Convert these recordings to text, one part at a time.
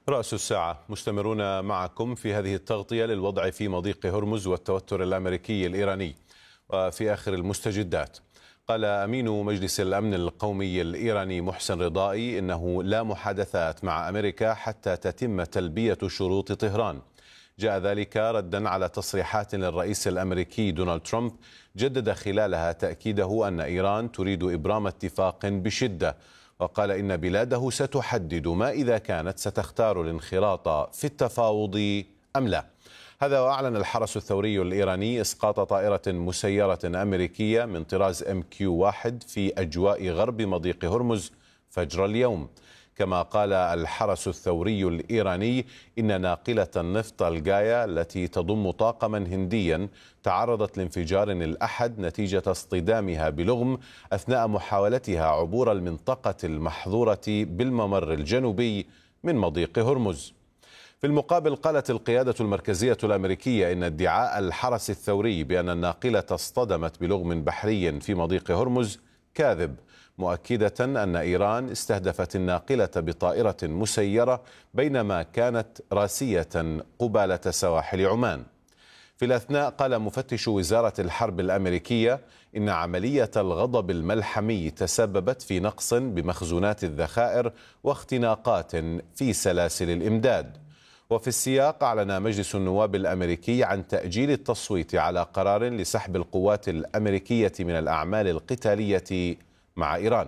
رأس الساعة مستمرون معكم في هذه التغطية للوضع في مضيق هرمز والتوتر الأمريكي الإيراني. وفي آخر المستجدات قال أمين مجلس الأمن القومي الإيراني محسن رضائي إنه لا محادثات مع أمريكا حتى تتم تلبية شروط طهران. جاء ذلك ردا على تصريحات للرئيس الأمريكي دونالد ترامب جدد خلالها تأكيده أن إيران تريد إبرام اتفاق بشدة، وقال إن بلاده ستحدد ما إذا كانت ستختار الانخراط في التفاوض أم لا. هذا وأعلن الحرس الثوري الإيراني إسقاط طائرة مسيرة أمريكية من طراز MQ-1 في أجواء غرب مضيق هرمز فجر اليوم. كما قال الحرس الثوري الإيراني إن ناقلة النفط الجايا التي تضم طاقما هنديا تعرضت لانفجار الأحد نتيجة اصطدامها بلغم أثناء محاولتها عبور المنطقة المحظورة بالممر الجنوبي من مضيق هرمز. في المقابل قالت القيادة المركزية الأمريكية إن ادعاء الحرس الثوري بأن الناقلة اصطدمت بلغم بحري في مضيق هرمز كاذب، مؤكدة أن إيران استهدفت الناقلة بطائرة مسيرة بينما كانت راسية قبالة سواحل عمان. في الأثناء قال مفتش وزارة الحرب الأمريكية إن عملية الغضب الملحمي تسببت في نقص بمخزونات الذخائر واختناقات في سلاسل الإمداد. وفي السياق أعلن مجلس النواب الأمريكي عن تأجيل التصويت على قرار لسحب القوات الأمريكية من الأعمال القتالية مع إيران.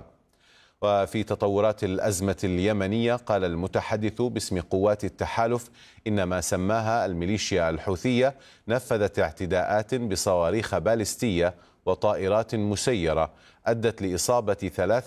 وفي تطورات الأزمة اليمنية قال المتحدث باسم قوات التحالف إن ما سماها الميليشيا الحوثية نفذت اعتداءات بصواريخ باليستية وطائرات مسيرة أدت لإصابة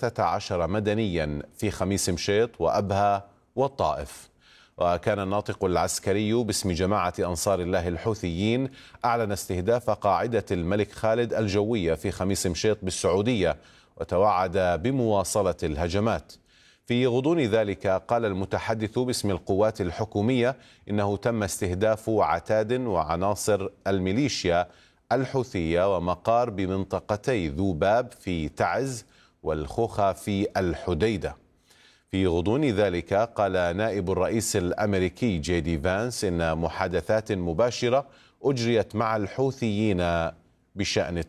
13 مدنيا في خميس مشيط وأبها والطائف. وكان الناطق العسكري باسم جماعة أنصار الله الحوثيين أعلن استهداف قاعدة الملك خالد الجوية في خميس مشيط بالسعودية، وتوعد بمواصلة الهجمات. في غضون ذلك قال المتحدث باسم القوات الحكومية إنه تم استهداف عتاد وعناصر الميليشيا الحوثية ومقار بمنطقتي ذوباب في تعز والخوخة في الحديدة. في غضون ذلك قال نائب الرئيس الأمريكي JD فانس إن محادثات مباشرة أجريت مع الحوثيين بشأن